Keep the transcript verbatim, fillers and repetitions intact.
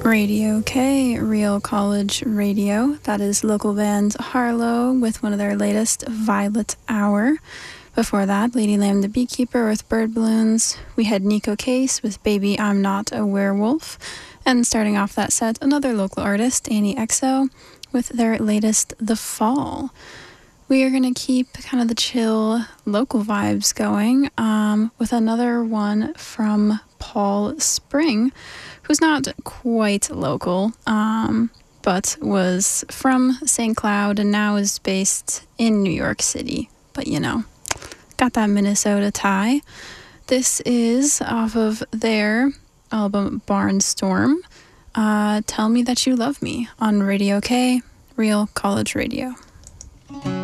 Radio K, Real College Radio. That is local band Harlow with one of their latest, Violet Hour. Before that, Lady Lamb the Beekeeper with Bird Balloons. We had Nico Case with Baby I'm Not a Werewolf. And starting off that set, another local artist, Annie X O, with their latest, The Fall. We are going to keep kind of the chill local vibes going um, with another one from Paul Spring, who's not quite local, um, but was from Saint Cloud and now is based in New York City. But, you know, got that Minnesota tie. This is off of their album Barnstorm. Uh, Tell Me That You Love Me on Radio K, Real College Radio.